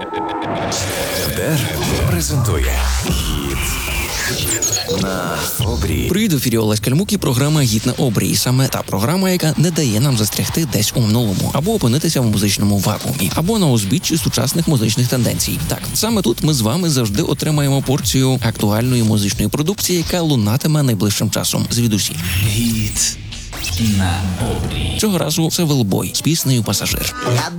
ДЕР презентує «Гіт на обрії». Привіт, в ефірі Олесь Кальмук і програма «Гіт на обрії». Саме та програма, яка не дає нам застрягти десь у минулому, або опинитися в музичному вакуумі, або на узбіччі сучасних музичних тенденцій. Так, саме тут ми з вами завжди отримаємо порцію актуальної музичної продукції, яка лунатиме найближчим часом звідусіль. «Гіт на обрії». Цього разу це Велбой з піснею «Пасажир». Я